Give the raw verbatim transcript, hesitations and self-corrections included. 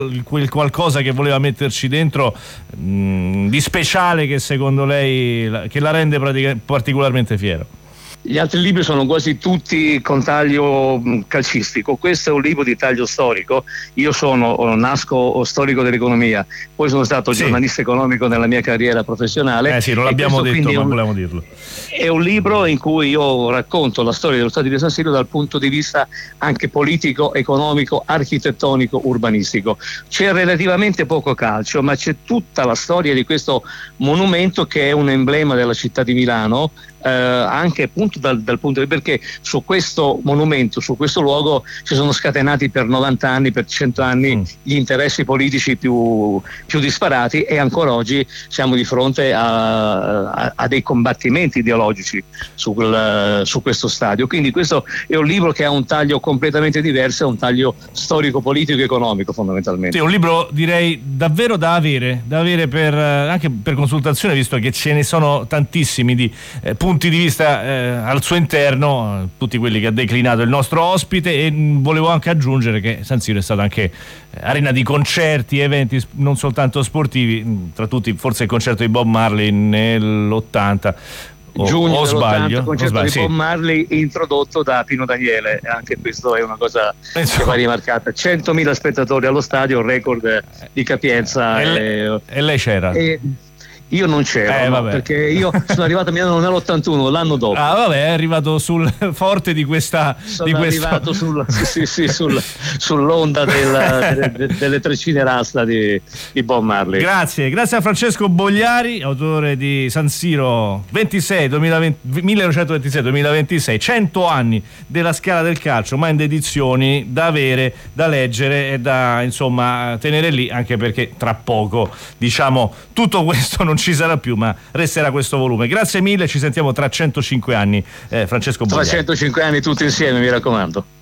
quel qualcosa che voleva metterci dentro mh, di speciale che secondo lei che la rende pratica- particolarmente fiero? Gli altri libri sono quasi tutti con taglio calcistico, questo è un libro di taglio storico. Io sono, nasco storico dell'economia, poi sono stato sì. giornalista economico nella mia carriera professionale. Eh sì, non l'abbiamo detto, ma un, volevamo dirlo. È un libro in cui io racconto la storia dello Stato di San Siro dal punto di vista anche politico, economico, architettonico, urbanistico. C'è relativamente poco calcio, ma c'è tutta la storia di questo monumento che è un emblema della città di Milano. Eh, anche appunto dal, dal punto di perché su questo monumento, su questo luogo si sono scatenati per novanta anni, per cento anni mm. gli interessi politici più, più disparati, e ancora oggi siamo di fronte a, a, a dei combattimenti ideologici su, quel, su questo stadio. Quindi questo è un libro che ha un taglio completamente diverso, è un taglio storico, politico e economico fondamentalmente. Sì, un libro direi davvero da avere, da avere per, anche per consultazione, visto che ce ne sono tantissimi di eh, punti di vista eh, al suo interno, tutti quelli che ha declinato il nostro ospite. E mh, volevo anche aggiungere che San Siro è stata anche eh, arena di concerti, eventi non soltanto sportivi, mh, tra tutti forse il concerto di Bob Marley nell'ottanta. O, giugno o sbaglio, il concerto sbaglio, di sì. Bob Marley introdotto da Pino Daniele, anche questo è una cosa Penso. che va rimarcata. centomila spettatori allo stadio, record di capienza. E, e, e lei c'era? E, Io non c'ero, eh, no, perché io sono arrivato a Milano nell'ottantuno, l'anno dopo. Ah, vabbè, è arrivato sul forte di questa. Sono di arrivato questo... sul, sì, sì, sul, sull'onda del, delle, delle treccine rasta di, di Bob Marley. Grazie, grazie a Francesco Bogliari, autore di San Siro ventisei duemilaventi, millenovecentoventisei duemilaventisei, cento anni della Scala del Calcio, mind edizioni da avere, da leggere e da insomma tenere lì, anche perché tra poco, diciamo, tutto questo non ci sarà più, ma resterà questo volume. Grazie mille, ci sentiamo tra centocinque anni, eh, Francesco Bogliari. Tra centocinque anni tutti insieme, mi raccomando.